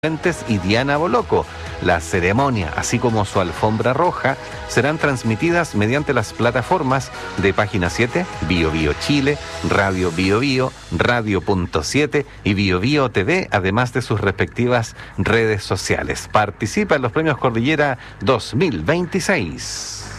y Diana Boloco. La ceremonia, así como su alfombra roja, serán transmitidas mediante las plataformas de Página 7, Bio Bio Chile, Radio Bio Bio, Radio.7 y Bio Bio TV, además de sus respectivas redes sociales. Participa en los Premios Cordillera 2026.